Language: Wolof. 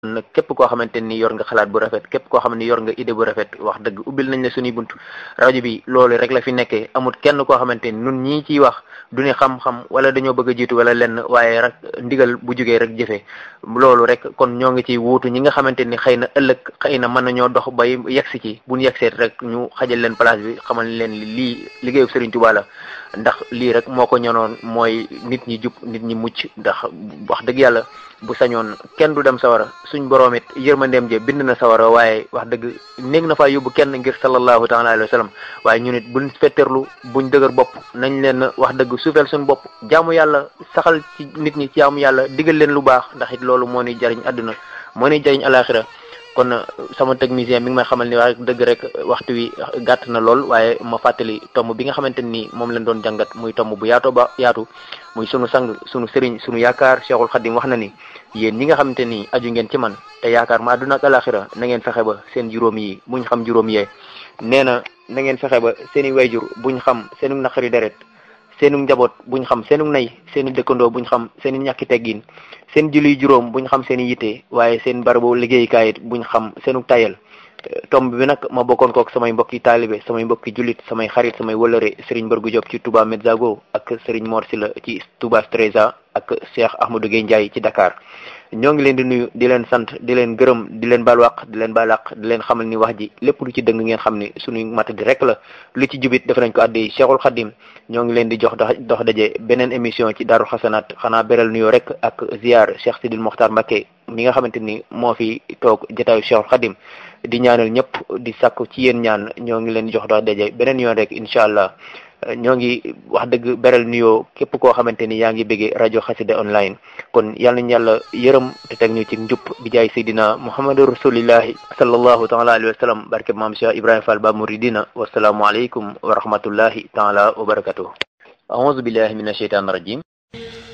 nag képp koo xamante ni yor nga xalaat bu rafet képp koo xam ne yor nga idée bu rafet wax dëgg ubbil nañ la suñuy bunt rajo bi loolu rek la fi nekkee amul kenn koo xamante ni nun ñii ciy wax du ni xam-xam wala dañoo bëgg a jiitu wala lenn waaye rek ndigal bu jugee rek jëfee loolu rek kon ñoo ngi ciy wuutu ñi nga xamante ni xëy na ëllëg xëy na mën nañoo dox bay yegsi ci buñ yegseet rek ñu xajal leen place bi xamal leen lii liggéeyu Serigne Touba la ndax lii rek moo ko ñonoon mooy nit ñi jub nit ñi mucc ndax wax dëgg yàlla bu sañoon kenn du dem sawara suñ boroom it yërmandeem je bind na sawara waaye wax dëgg néeg na faa yóbbu kenn ngir sallallahu taala alayhi wa sallam waaye ñu nit buñ fetterlu buñ dëgër bopp nañ leen wax dëgg suufeel suñu bopp jaamu yàlla saxal ci nit ñi jaamu yàlla digal leen lu baax ndax it loolu moo ni jariñ àdduna moo ni jariñ alaxira kon sama technicien mi ngi may xamal ni wax dëgg rek waxtu wi gàtt na lool waaye ma fàttali tomb bi nga xamante ni moom lañ doon jàngat muy tomb bu yaatoo ba yaatu muy sunu sang sunu sëriñ sunu yaakaar Cheikhul Khadim wax na ni yéen ñi nga xamante ni aju ngeen ci man te yaakaar ma àdduna ak alaxira na ngeen fexe ba seen juróom yi buñ xam juróom yee nee na ngeen fexe ba seen i wayjur buñ xam seenu naqari deret seenu njaboot buñ xam seenu nay seeni dëkkandoo buñ xam seeni ñàkki teggin seen julli juróom buñ xam seeni yitte waaye seen barabu liggéeyukaay it buñ xam seenu tayal tomb bi nag ma bokkoon kook samay mbokki taalibe samay mbokki jullit samay xarit samay wëlëre Serigne Mbargu Diop ci Touba Medzago ak Serigne Mor Sila ci Touba Streza ak Cheikh Ahmadou Gueye Ndiaye ci Dakar ñoo ngi leen di nuyu di leen sant di leen gërëm di leen balwaq di leen balaq di leen xamal ni wax ji lépp lu ci dëng ngeen xam ni suñuy matadi rek la lu ci jubit def nañ ko addi Cheikhul Khadim ñoo ngi leen di dox daje beneen émission ci Daaru Xasanaat xanaa beral nuyoo rek ak ziar Cheikh Sidil Mokhtar Mbacké mi nga xamante ni moo fi toog jotaayu Cheikhul Khadim di ñaanal ñëpp di sàkku ci yéen ñaan ñoo ngi leen di jox dox daje beneen yoon rek incha allah ñoo ngi wax dëgg beral nuyoo képp koo xamante ni yaa ngi bëggee rajo Xassida online kon yal nañu yàlla yërëm te teg ñu ci njub bi jaay Seydina Muhammadu rasulillahi sallallahu taala alayhi wa sallam barke maam Cheikh Ibrahima Fall ba muridina wasalaamu aleykum wa rahmatullahi taala wa barakatuh. a'udhu billahi minash shaitanir rajim.